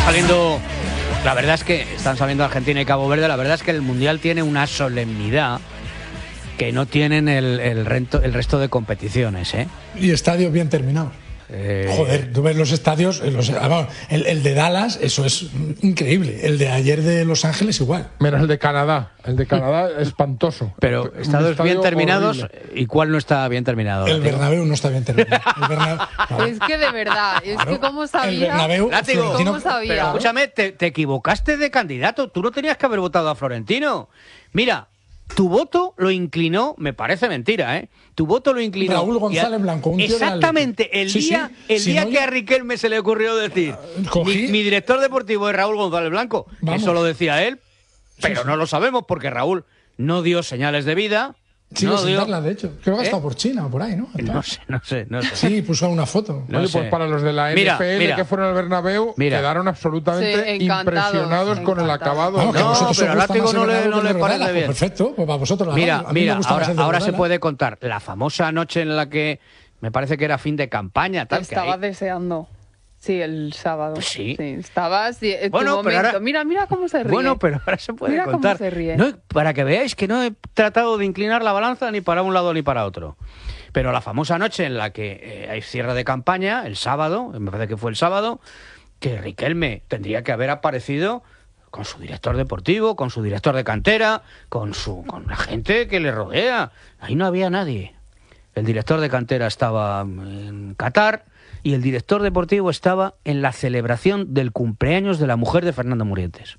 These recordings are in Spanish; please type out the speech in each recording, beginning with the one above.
saliendo, la verdad es que están saliendo Argentina y Cabo Verde. La verdad es que el Mundial tiene una solemnidad que no tienen el resto de competiciones, ¿eh? Y estadios bien terminados. Joder, tú ves los estadios, el de Dallas, eso es increíble. El de ayer de Los Ángeles igual. Menos el de Canadá. El de Canadá es espantoso. Pero estadios bien terminados, horrible. ¿Y cuál no está bien terminado? El Bernabéu no está bien terminado. Es que de verdad, es que cómo sabía. El Bernabéu, ¿Cómo sabía? Pero escúchame, te equivocaste de candidato. Tú no tenías que haber votado a Florentino. Mira, tu voto lo inclinó, me parece mentira, ¿eh? Tu voto lo inclinó Raúl González Blanco, un tío exactamente el día que a Riquelme se le ocurrió decir mi director deportivo es Raúl González Blanco. Vamos. Eso lo decía él, pero no lo sabemos porque Raúl no dio señales de vida. Sigue sin darla, de hecho. Creo que ha estado por China o por ahí, ¿no? No sé. Sí, puso una foto. Oye, pues para los de la NFL que fueron al Bernabéu, quedaron absolutamente impresionados con el acabado. Vamos, no, pero al látigo no le parece bien. Perfecto, pues para vosotros. Mira, ahora se puede contar la famosa noche en la que me parece que era fin de campaña. Tal, Estabas deseando. Sí, el sábado. Pues sí. Estabas en bueno, tu momento. Ahora, mira cómo se ríe. Bueno, pero ahora se puede contar. Cómo se ríe. No, para que veáis que no he tratado de inclinar la balanza ni para un lado ni para otro. Pero la famosa noche en la que hay cierre de campaña, el sábado, me parece que fue el sábado, que Riquelme tendría que haber aparecido con su director deportivo, con su director de cantera, con la gente que le rodea. Ahí no había nadie. El director de cantera estaba en Qatar y el director deportivo estaba en la celebración del cumpleaños de la mujer de Fernando Murientes.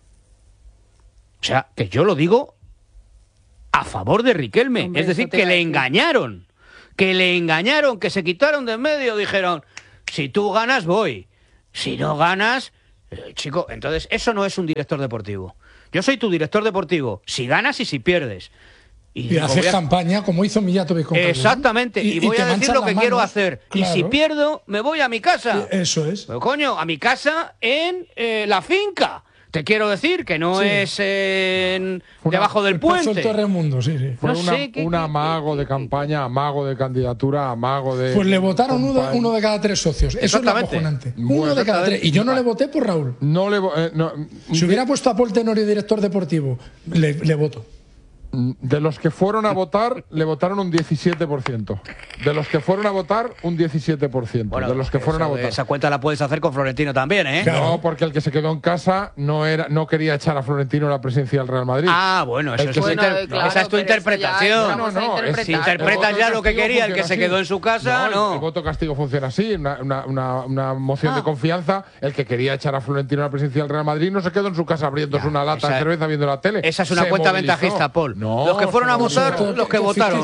O sea, que yo lo digo a favor de Riquelme. Hombre, es decir, que le engañaron. Que se quitaron de en medio. Dijeron, si tú ganas, voy. Si no ganas, chico, entonces eso no es un director deportivo. Yo soy tu director deportivo. Si ganas y si pierdes. Y haces campaña como hizo Mijatovic con Calderón. Exactamente, y voy a decir lo que quiero hacer. Claro. Y si pierdo, me voy a mi casa. Eso es. Pero, coño, a mi casa en la finca. Te quiero decir que no es debajo del puente. El Torremundo, sí. Fue un amago de campaña, amago de candidatura, amago de... Pues le votaron uno de cada 3 socios. Eso es lo acojonante. Uno de cada 3. Y yo no le voté por Raúl. Si hubiera puesto a Paul Tenorio director deportivo, le voto. De los que fueron a votar, le votaron un 17%. De los que fueron a votar, un 17%. Bueno, de los que fueron a votar. Esa cuenta la puedes hacer con Florentino también, ¿eh? Claro. No, porque el que se quedó en casa no quería echar a Florentino a la presidencia del Real Madrid. Ah, bueno, esa es tu interpretación. Si interpretas ya lo que quería el que se quedó en su casa, no. El voto castigo funciona así. Una moción de confianza. El que quería echar a Florentino a la presidencia del Real Madrid no se quedó en su casa abriéndose una lata de cerveza viendo la tele. Esa es una cuenta ventajista, Paul. No, los que fueron a votar, los que votaron,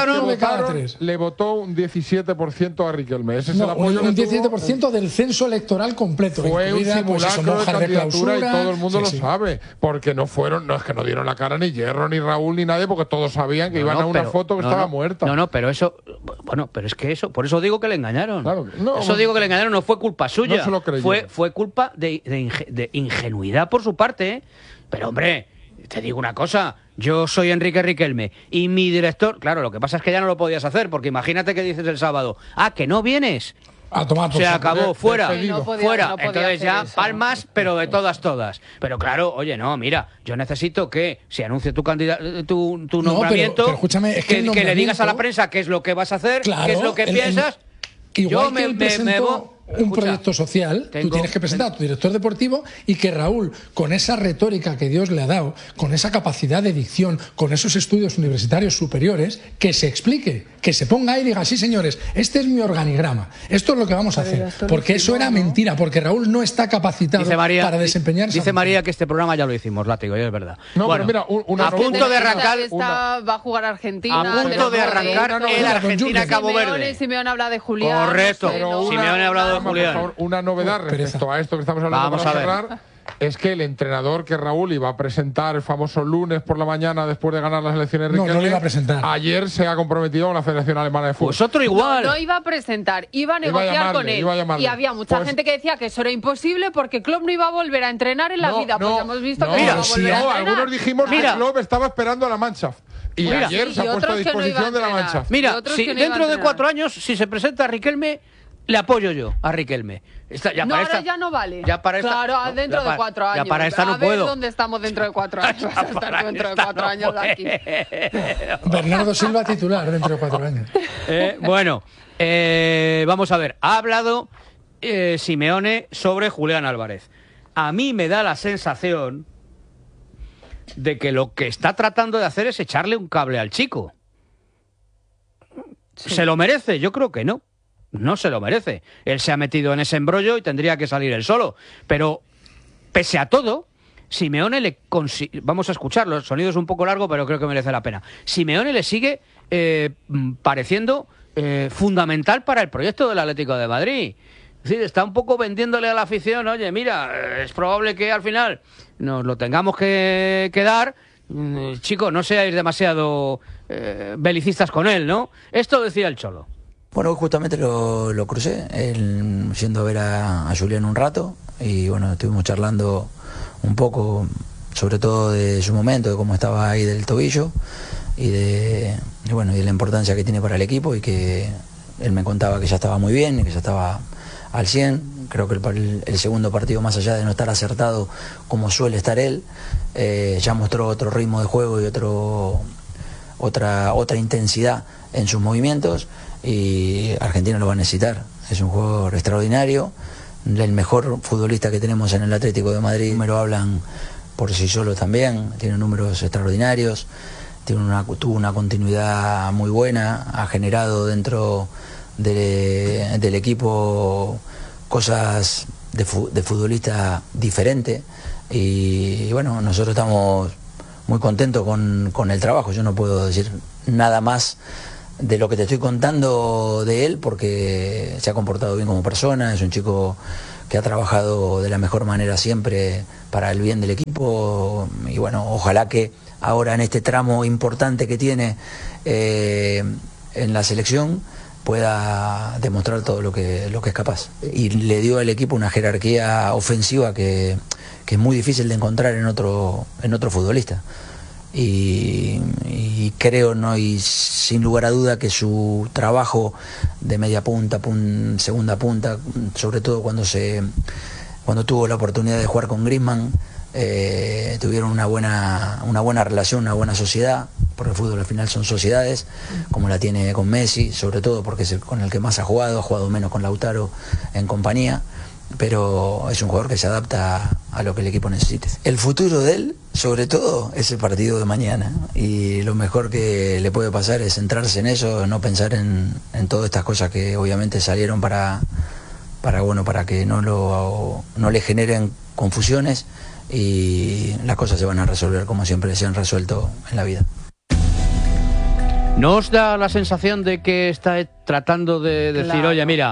le votó un 17% a Riquelme. Ese es el apoyo un 17% del censo electoral completo. Fue un simulacro de candidatura y todo el mundo lo sabe. Porque no es que no dieron la cara ni Hierro, ni Raúl, ni nadie, porque todos sabían que iban a una foto que estaba muerta. Pero eso, pero es que eso, por eso digo que le engañaron. Claro, digo que le engañaron, no fue culpa suya. No se lo creyeron. Fue culpa de ingenuidad por su parte. Pero hombre, te digo una cosa, yo soy Enrique Riquelme y mi director, claro, lo que pasa es que ya no lo podías hacer, porque imagínate que dices el sábado, que no vienes. A tomar se acabó, fuera. No entonces ya eso, palmas, pero de todas. Pero claro, oye, no, mira, yo necesito que se anuncie tu nombramiento, pero escúchame, es que le digas a la prensa qué es lo que vas a hacer, claro, qué es lo que piensas. Igual que él presentó un proyecto social, tú tienes que presentar a tu director deportivo y que Raúl, con esa retórica que Dios le ha dado, con esa capacidad de dicción, con esos estudios universitarios superiores, que se explique, que se ponga ahí y diga, sí señores, este es mi organigrama, esto es lo que vamos a hacer, porque eso era mentira, porque Raúl no está capacitado para desempeñarse. Dice María que este programa ya lo hicimos, látigo, y es verdad. No, bueno, pero mira, a punto de arrancar... Va a jugar Argentina. A punto de arrancar el Argentina-Cabo Verde. Simeone habla de Julián. Correcto, Simeone ha hablado de Julián. Por favor, una novedad respecto a esto que estamos hablando para cerrar es que el entrenador que Raúl iba a presentar el famoso lunes por la mañana después de ganar las elecciones no lo iba a presentar. Ayer se ha comprometido con la Federación Alemana de Fútbol. Pues otro igual. No iba a presentar, iba a negociar con él. Y había mucha gente que decía que eso era imposible porque Klopp no iba a volver a entrenar en la vida. Porque hemos visto que no iba a volver a entrenar. Algunos dijimos que Klopp estaba esperando a la Mannschaft. Y ayer se ha puesto a disposición de la Mannschaft. Mira, dentro de 4 años, si se presenta Riquelme, le apoyo yo a Riquelme. Ahora ya no vale. Claro, dentro de 4 años. Ya para esta no puedo. A ver dónde estamos dentro de 4 años. Vas a estar dentro de 4 años aquí. Bernardo Silva titular dentro de 4 años. Bueno, vamos a ver. Ha hablado Simeone sobre Julián Álvarez. A mí me da la sensación de que lo que está tratando de hacer es echarle un cable al chico. Sí. ¿Se lo merece? Yo creo que no. No se lo merece. Él se ha metido en ese embrollo y tendría que salir él solo. Pero, pese a todo, Simeone le vamos a escucharlo. El sonido es un poco largo, pero creo que merece la pena. Simeone le sigue pareciendo fundamental para el proyecto del Atlético de Madrid. Es decir, está un poco vendiéndole a la afición, oye, mira, es probable que al final nos lo tengamos que dar. Chicos, no seáis demasiado belicistas con él, ¿no? Esto decía el Cholo. Bueno, justamente lo crucé, yendo a ver a Julián un rato, y bueno, estuvimos charlando un poco, sobre todo de su momento, de cómo estaba ahí del tobillo, y de la importancia que tiene para el equipo, y que él me contaba que ya estaba muy bien, y que ya estaba al 100. Creo que el segundo partido, más allá de no estar acertado como suele estar él, ya mostró otro ritmo de juego y otra intensidad en sus movimientos, y Argentina lo va a necesitar. Es un jugador extraordinario, el mejor futbolista que tenemos en el Atlético de Madrid. Me lo hablan por sí solo también, tiene números extraordinarios, tuvo una continuidad muy buena, ha generado dentro del equipo cosas de futbolista diferente, y bueno, nosotros estamos muy contentos con el trabajo. Yo no puedo decir nada más de lo que te estoy contando de él, porque se ha comportado bien como persona, es un chico que ha trabajado de la mejor manera siempre para el bien del equipo, y bueno, ojalá que ahora en este tramo importante que tiene en la selección pueda demostrar todo lo que es capaz. Y le dio al equipo una jerarquía ofensiva que es muy difícil de encontrar en otro futbolista. Y creo, no, y sin lugar a duda, que su trabajo de media punta, segunda punta, sobre todo cuando tuvo la oportunidad de jugar con Griezmann, tuvieron una buena relación, una buena sociedad, porque el fútbol al final son sociedades, como la tiene con Messi, sobre todo porque es con el que más ha jugado menos con Lautaro en compañía, pero es un jugador que se adapta a lo que el equipo necesite. El futuro de él, sobre todo, es el partido de mañana, y lo mejor que le puede pasar es centrarse en eso, no pensar en todas estas cosas que obviamente salieron para que no le generen confusiones, y las cosas se van a resolver como siempre se han resuelto en la vida. ¿No os da la sensación de que está tratando de decir, oye, mira,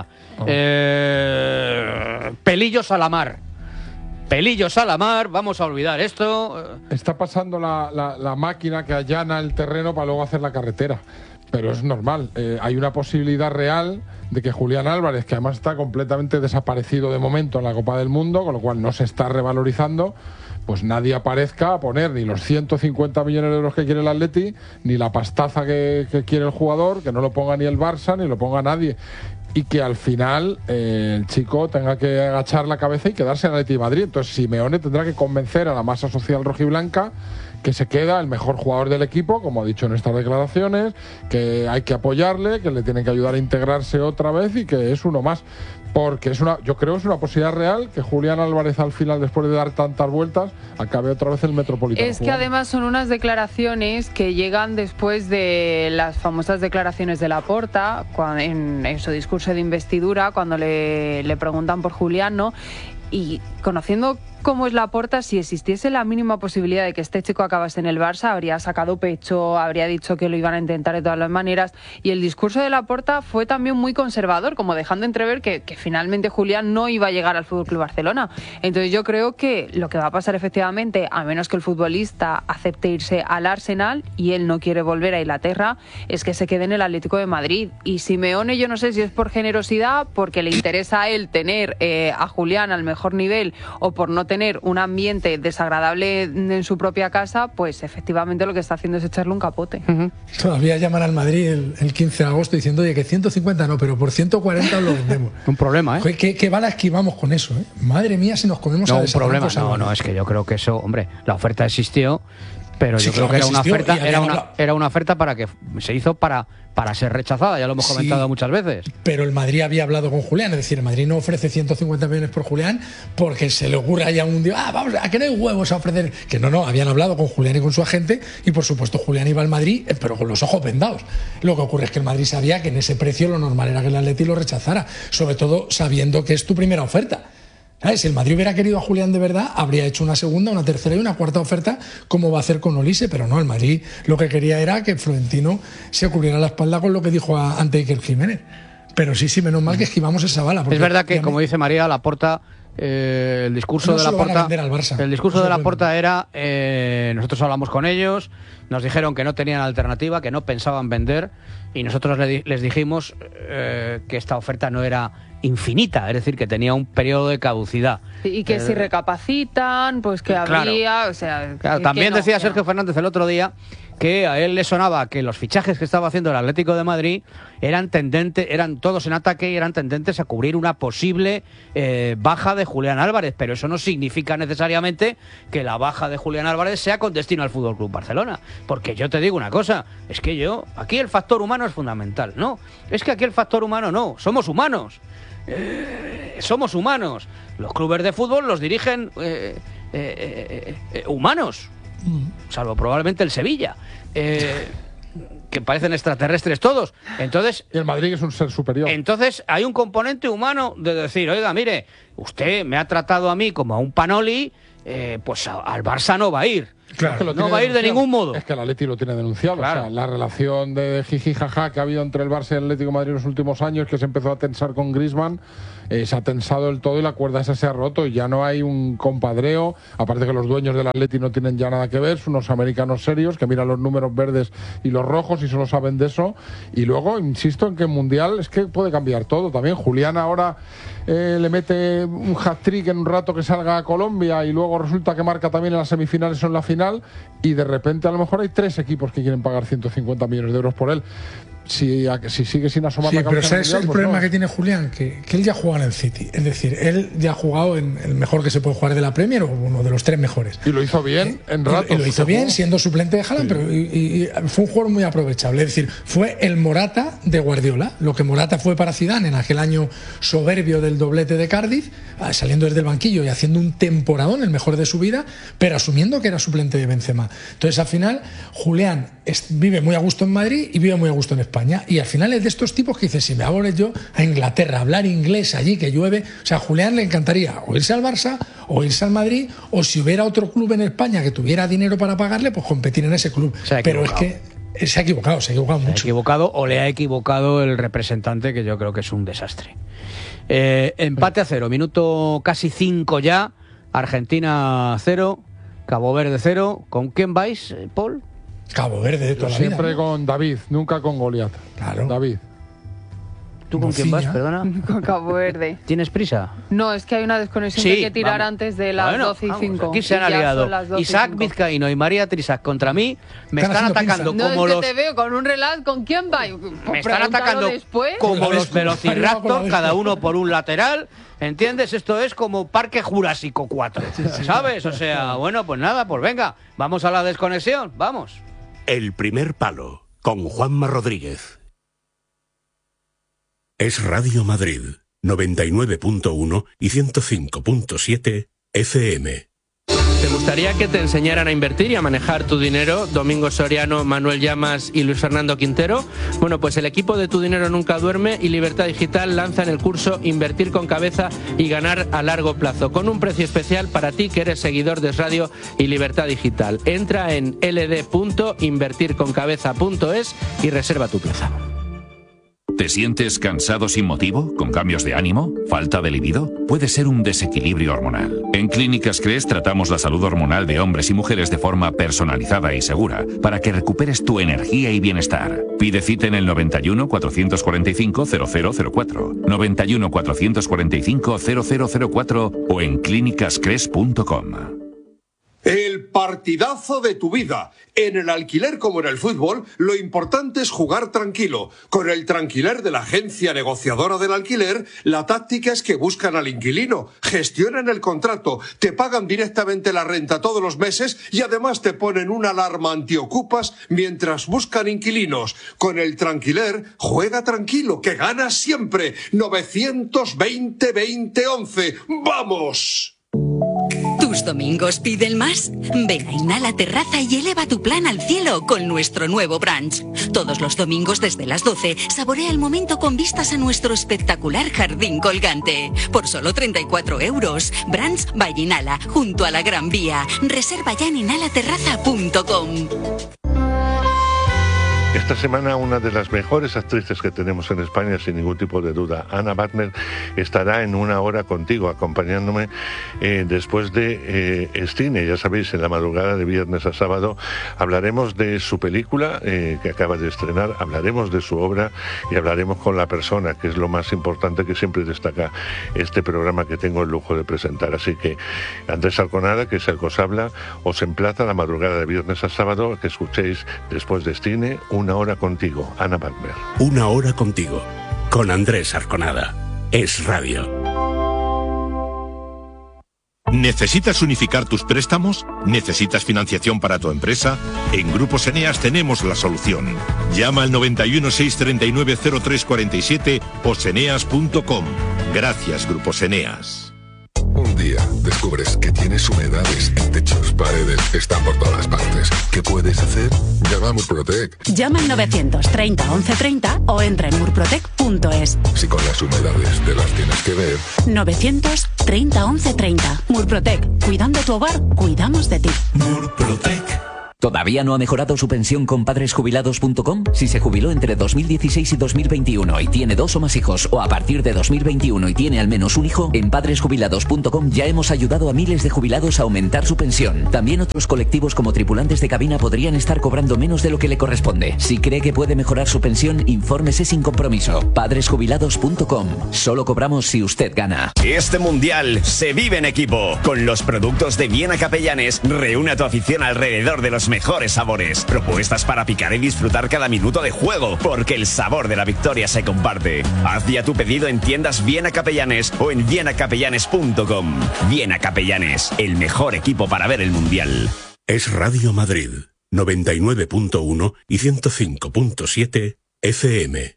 pelillos a la mar? Pelillos a la mar, vamos a olvidar esto. Está pasando la máquina que allana el terreno para luego hacer la carretera. Pero es normal. Hay una posibilidad real de que Julián Álvarez, que además está completamente desaparecido de momento en la Copa del Mundo, con lo cual no se está revalorizando, pues nadie aparezca a poner ni los 150 millones de euros que quiere el Atleti, ni la pastaza que quiere el jugador, que no lo ponga ni el Barça, ni lo ponga nadie. Y que al final el chico tenga que agachar la cabeza y quedarse en el Atleti de Madrid. Entonces Simeone tendrá que convencer a la masa social rojiblanca que se queda el mejor jugador del equipo, como ha dicho en estas declaraciones, que hay que apoyarle, que le tienen que ayudar a integrarse otra vez, y que es uno más. Porque yo creo que es una posibilidad real que Julián Álvarez al final, después de dar tantas vueltas, acabe otra vez el Metropolitano. Es que además son unas declaraciones que llegan después de las famosas declaraciones de Laporta, en su discurso de investidura, cuando le preguntan por Julián, ¿no? Y conociendo cómo es Laporta, si existiese la mínima posibilidad de que este chico acabase en el Barça, habría sacado pecho, habría dicho que lo iban a intentar de todas las maneras. Y el discurso de Laporta fue también muy conservador, como dejando entrever que finalmente Julián no iba a llegar al FC Barcelona. Entonces yo creo que lo que va a pasar efectivamente, a menos que el futbolista acepte irse al Arsenal y él no quiere volver a Inglaterra, es que se quede en el Atlético de Madrid. Y Simeone, yo no sé si es por generosidad, porque le interesa a él tener a Julián al mejor mejor nivel o por no tener un ambiente desagradable en su propia casa, pues efectivamente lo que está haciendo es echarle un capote. Todavía llaman al Madrid el 15 de agosto diciendo, oye, que 150 no, pero por 140 lo vendemos. Un problema, ¿eh? ¿Qué bala esquivamos con eso, eh? Madre mía, si nos comemos a un problema. No, es que yo creo que eso, hombre, la oferta existió, pero yo creo que era una oferta para que se hizo para ser rechazada, ya lo hemos comentado muchas veces. Pero el Madrid había hablado con Julián, es decir, el Madrid no ofrece 150 millones por Julián porque se le ocurra ya un día, vamos, ¿a qué no hay huevos a ofrecer? Que no, habían hablado con Julián y con su agente y por supuesto Julián iba al Madrid, pero con los ojos vendados. Lo que ocurre es que el Madrid sabía que en ese precio lo normal era que el Atleti lo rechazara, sobre todo sabiendo que es tu primera oferta. ¿Sabes? Si el Madrid hubiera querido a Julián de verdad, habría hecho una segunda, una tercera y una cuarta oferta, como va a hacer con Olise, pero no, el Madrid lo que quería era que Florentino se cubriera la espalda con lo que dijo ante Iker Jiménez. Pero sí, menos mal que esquivamos esa bala. Es verdad que, como dice María, Laporta, el discurso de Laporta era, nosotros hablamos con ellos, nos dijeron que no tenían alternativa, que no pensaban vender, y nosotros les dijimos que esta oferta no era infinita, es decir, que tenía un periodo de caducidad. Y que si recapacitan, pues que habría... Claro. O sea, claro, también decía Sergio Fernández el otro día que a él le sonaba que los fichajes que estaba haciendo el Atlético de Madrid eran todos en ataque y eran tendentes a cubrir una posible baja de Julián Álvarez, pero eso no significa necesariamente que la baja de Julián Álvarez sea con destino al FC Barcelona, porque yo te digo una cosa, es que aquí el factor humano es fundamental, no, es que aquí el factor humano no, somos humanos. Somos humanos. Los clubes de fútbol los dirigen humanos, salvo probablemente el Sevilla, que parecen extraterrestres todos. Entonces, y el Madrid es un ser superior. Entonces hay un componente humano de decir, oiga, mire, usted me ha tratado a mí como a un panoli, pues al Barça no va a ir. Claro, es que no va a ir de ningún modo. Es que el Atleti lo tiene denunciado. Claro. O sea, la relación de jiji jaja que ha habido entre el Barça y el Atlético de Madrid en los últimos años, que se empezó a tensar con Griezmann, se ha tensado del todo y la cuerda esa se ha roto y ya no hay un compadreo. Aparte que los dueños del Atleti no tienen ya nada que ver, son unos americanos serios que miran los números verdes y los rojos y solo saben de eso. Y luego, insisto en que en Mundial es que puede cambiar todo. También Julián ahora le mete un hat-trick en un rato que salga a Colombia y luego resulta que marca también en las semifinales o en la final y de repente a lo mejor hay 3 equipos que quieren pagar 150 millones de euros por él. Si sigue sin asomar la cabeza. Pero ¿sabes mundial, el problema que tiene Julián? Que él ya ha jugado en el City. Es decir, él ya ha jugado en el mejor que se puede jugar de la Premier o uno de los 3 mejores. Y lo hizo bien en ratos. Y lo hizo bien siendo suplente de Haaland, pero fue un jugador muy aprovechable. Es decir, fue el Morata de Guardiola. Lo que Morata fue para Zidane en aquel año soberbio del doblete de Cardiff, saliendo desde el banquillo y haciendo un temporadón, el mejor de su vida, pero asumiendo que era suplente de Benzema. Entonces, al final, Julián vive muy a gusto en Madrid y vive muy a gusto en España. Y al final es de estos tipos que dicen, si me voy yo a Inglaterra a hablar inglés allí, que llueve. O sea, a Julián le encantaría o irse al Barça o irse al Madrid, o si hubiera otro club en España que tuviera dinero para pagarle, pues competir en ese club. Pero es que se ha equivocado mucho. Se ha equivocado o le ha equivocado el representante, que yo creo que es un desastre. Empate a 0, minuto casi 5 ya. Argentina 0, Cabo Verde 0. ¿Con quién vais, Paul? Cabo Verde de toda la vida. Siempre con David, nunca con Goliat. Claro. David. ¿Tú con quién vas, perdona? Con Cabo Verde. ¿Tienes prisa? No, es que hay una desconexión que hay que tirar antes de las 12 y 5. Aquí se han aliado Isaac Vizcaíno y María Trisac contra mí. Me están atacando como los... No, es que te veo con un relato. ¿Con quién va? Me están atacando después. Como los velociraptor, cada uno por un lateral. ¿Entiendes? Esto es como Parque Jurásico 4. ¿Sabes? O sea, bueno, pues nada, pues venga. Vamos a la desconexión, vamos. El primer palo, con Juanma Rodríguez. Es Radio Madrid, 99.1 y 105.7 FM. ¿Te gustaría que te enseñaran a invertir y a manejar tu dinero? Domingo Soriano, Manuel Llamas y Luis Fernando Quintero. Bueno, pues el equipo de Tu Dinero Nunca Duerme y Libertad Digital lanzan el curso Invertir con Cabeza y Ganar a Largo Plazo, con un precio especial para ti que eres seguidor de Radio y Libertad Digital. Entra en ld.invertirconcabeza.es y reserva tu plaza. ¿Te sientes cansado sin motivo? ¿Con cambios de ánimo? ¿Falta de libido? Puede ser un desequilibrio hormonal. En Clínicas Cres tratamos la salud hormonal de hombres y mujeres de forma personalizada y segura para que recuperes tu energía y bienestar. Pide cita en el 91 445 0004, 91 445 0004 o en clínicascres.com. El partidazo de tu vida. En el alquiler como en el fútbol, lo importante es jugar tranquilo. Con el Tranquiler de la agencia negociadora del alquiler, la táctica es que buscan al inquilino, gestionan el contrato, te pagan directamente la renta todos los meses y además te ponen una alarma antiocupas mientras buscan inquilinos. Con el Tranquiler, juega tranquilo, que ganas siempre. 920-2011. ¡Vamos! ¿Tus domingos piden más? Ven a Inhala Terraza y eleva tu plan al cielo con nuestro nuevo brunch. Todos los domingos desde las 12, saborea el momento con vistas a nuestro espectacular jardín colgante. Por solo 34 €. Brunch by Inhala, junto a la Gran Vía. Reserva ya en inhalaterraza.com. Esta semana una de las mejores actrices que tenemos en España, sin ningún tipo de duda, Ana Wagner, estará en Una Hora Contigo, acompañándome después de Cine. Ya sabéis, en la madrugada de viernes a sábado hablaremos de su película que acaba de estrenar, hablaremos de su obra y hablaremos con la persona, que es lo más importante que siempre destaca este programa que tengo el lujo de presentar. Así que Andrés Arconada, que es el que os habla, os emplaza la madrugada de viernes a sábado a que escuchéis después de Cine Una Hora Contigo, Ana Wagner. Una Hora Contigo, con Andrés Arconada. Es Radio. ¿Necesitas unificar tus préstamos? ¿Necesitas financiación para tu empresa? En Grupos Eneas tenemos la solución. Llama al 91 639 0347 o seneas.com. Gracias, Grupos Eneas. Un día descubres que tienes humedades en techos, paredes, están por todas partes. ¿Qué puedes hacer? Llama a Murprotec. Llama al 930 1130 o entra en murprotec.es. Si con las humedades te las tienes que ver. 930 1130. Murprotec. Cuidando tu hogar, cuidamos de ti. Murprotec. ¿Todavía no ha mejorado su pensión con padresjubilados.com? Si se jubiló entre 2016 y 2021 y tiene 2 o más hijos, o a partir de 2021 y tiene al menos un hijo, en padresjubilados.com ya hemos ayudado a miles de jubilados a aumentar su pensión. También otros colectivos como tripulantes de cabina podrían estar cobrando menos de lo que le corresponde. Si cree que puede mejorar su pensión, infórmese sin compromiso. Padresjubilados.com. Solo cobramos si usted gana. Este mundial se vive en equipo. Con los productos de Viena Capellanes, reúne a tu afición alrededor de los mejores sabores, propuestas para picar y disfrutar cada minuto de juego, porque el sabor de la victoria se comparte. Haz ya tu pedido en tiendas Viena Capellanes o en vienacapellanes.com. Viena Capellanes, el mejor equipo para ver el mundial. Es Radio Madrid, 99.1 y 105.7 FM.